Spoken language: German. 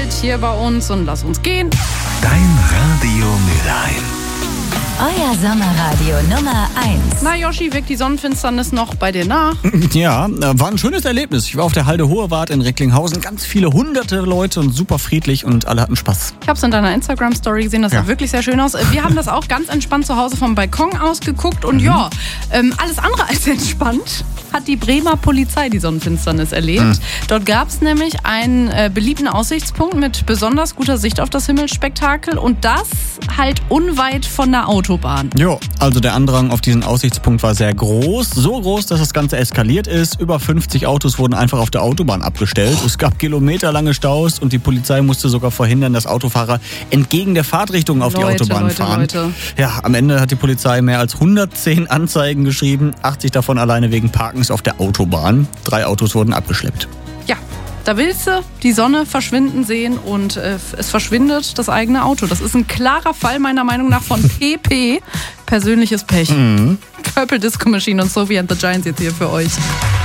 Welt hier bei uns und lass uns gehen. Dein Radio Mülheim. Euer Sommerradio Nummer 1. Na Yoshi, wirkt die Sonnenfinsternis noch bei dir nach? Ja, war ein schönes Erlebnis. Ich war auf der Halde Hohe Wart in Recklinghausen. Ganz viele hunderte Leute und super friedlich und alle hatten Spaß. Ich habe es in deiner Instagram-Story gesehen, das sah wirklich sehr schön aus. Wir haben das auch ganz entspannt zu Hause vom Balkon aus geguckt und alles andere als entspannt hat die Bremer Polizei die Sonnenfinsternis erlebt. Dort gab es nämlich einen beliebten Aussichtspunkt mit besonders guter Sicht auf das Himmelsspektakel und das halt unweit von der Autobahn. Jo, also der Andrang auf diesen Aussichtspunkt war sehr groß. So groß, dass das Ganze eskaliert ist. Über 50 Autos wurden einfach auf der Autobahn abgestellt. Es gab kilometerlange Staus und die Polizei musste sogar verhindern, dass Autofahrer entgegen der Fahrtrichtung auf die Autobahn fahren. Ja, am Ende hat die Polizei mehr als 110 Anzeigen geschrieben. 80 davon alleine wegen Parkens auf der Autobahn. 3 Autos wurden abgeschleppt. Ja, da willst du die Sonne verschwinden sehen und es verschwindet das eigene Auto. Das ist ein klarer Fall meiner Meinung nach von PP. Persönliches Pech. Purple Disco Machine und Sophie and the Giants jetzt hier für euch.